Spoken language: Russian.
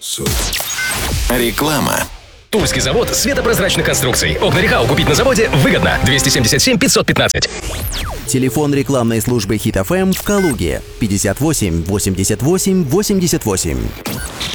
Реклама. Тульский завод светопрозрачных конструкций. Окна Рехау купить на заводе выгодно. 277 515. Телефон рекламной службы Hit FM в Калуге 58 88 88.